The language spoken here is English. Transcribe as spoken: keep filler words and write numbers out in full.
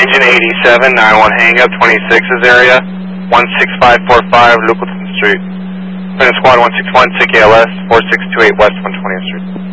Engine eighty-seven, nine one hang up, twenty-six's area, one six five four five, Lucalton Street. Squad one six one, T K L S, four six two eight West one twentieth Street.